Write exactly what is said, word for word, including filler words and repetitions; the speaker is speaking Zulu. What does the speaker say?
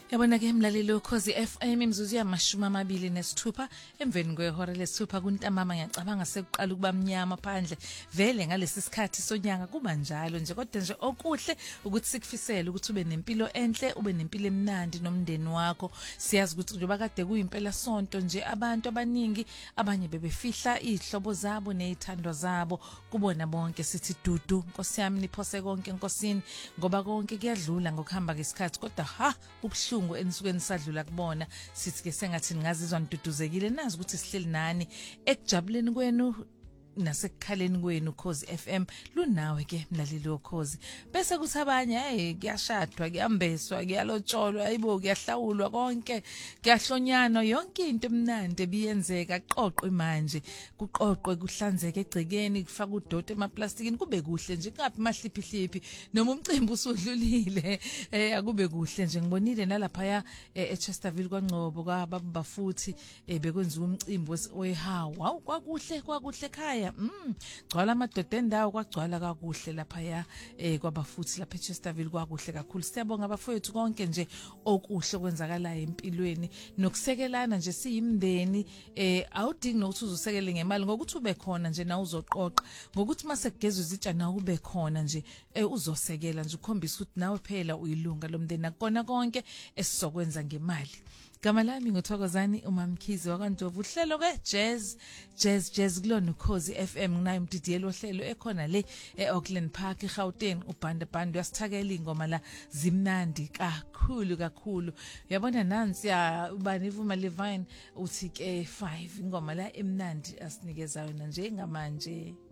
Yabona ke mlaleli ukhozi F M imzuzu yamashumi amabili nesithupha emveni kwehora lesithupha kuntamama ngiyacabanga sekuqala ukuba mnyama phandle vele ngalesi sikhathi sonyaka kuba njalo nje kodwa nje okuhle ukuthi sikufisele ukuthi ube nempilo enhle ube nempilo emnandi nomndeni wakho siyazi ukuthi njoba kade kuyimpela sonto nje abantu abaningi abanye bebefihla izihlobo zabo nezithandwa zabo kubona bonke sithi dudu Nkosi yami niphose konke enkosini ngoba konke kuyadlula ngokuhamba kwesikhathi kodwa ha ubhlungu enisuke nisadlula kubona sithi ke sengathi ngazizwa ngiduduzekile nazi ukuthi sihleli nani ekujabuleni kwenu nasekukhaleni kwenu Khosi F M lunawe ke mlaleli wokhozi bese kuthi abanye hey kuyashadwa kuyambeswa kuyalotsholwa hayibo kuyahlawulwa konke kuyahlonyana yonke into emnandi ebiyenzeka qoqwe manje kuqoqwe kuhlanzeke egcekeni kufaka udodo emaplastikini kube kuhle nje kungapi mahliphi hliphi noma umcimbi usudlulile eh akube kuhle nje ngibonile nalapha ya eChesterville kwaNgcobo kwababa futhi bekwenziwa umcimbi wehawa kwakuhle kwakuhle ekhaya Mm, gcwala amadoda endawo kwagcwala kakuhle lapha ya eh kwabafuthi lapha eChesterville kwakuhle kakhulu siyabonga abafowethu konke nje okuhle kwenzakalayo empilweni nokusekelana nje siyimndeni eh awudingi nokuthi uzosekele ngemali ngokuthi ube khona nje na uzoqoqa ngokuthi mase kugezwe izitsha na ube khona nje eh uzosekela nje ukhombisa ukuthi nawe phela uyilunga lomndeni akona konke esizokwenza ngemali Gama lami nguthokozani uMamkhizi wakwaNdlovu uhlelo ke jazz jazz jazz kulona ukhozi F M nginayo umdidiyelo ohlelo ekhona le eAuckland Park eGauteng ubhanda bhanda uyasithakela ingoma la zimnandi kakhulu kakhulu uyabona nansi ya ubani ivuma Levine uthi ke five ingoma la emnandi asinikezayo nje ngamanje